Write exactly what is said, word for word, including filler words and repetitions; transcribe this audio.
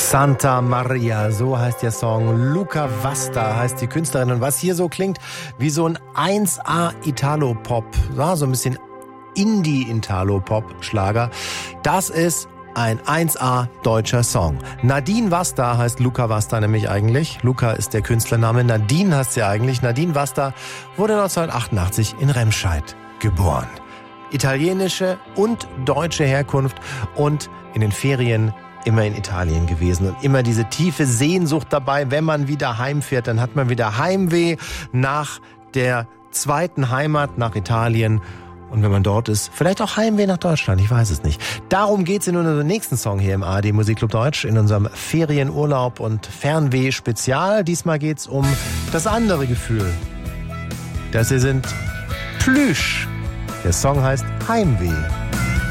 Santa Maria, so heißt der Song. Luca Vasta heißt die Künstlerin. Und was hier so klingt wie so ein eins A Italo-Pop, ja, so ein bisschen Indie-Italo-Pop-Schlager, das ist ein eins A deutscher Song. Nadine Vasta heißt Luca Vasta nämlich eigentlich. Luca ist der Künstlername, Nadine heißt sie eigentlich. Nadine Vasta wurde neunzehnhundertachtundachtzig in Remscheid geboren. Italienische und deutsche Herkunft und in den Ferien immer in Italien gewesen und immer diese tiefe Sehnsucht dabei, wenn man wieder heimfährt, dann hat man wieder Heimweh nach der zweiten Heimat, nach Italien. Und wenn man dort ist, vielleicht auch Heimweh nach Deutschland, ich weiß es nicht. Darum geht's in unserem nächsten Song hier im A R D Musikclub Deutsch, in unserem Ferienurlaub und Fernweh-Spezial. Diesmal geht's um das andere Gefühl. Das hier sind Plüsch. Der Song heißt Heimweh.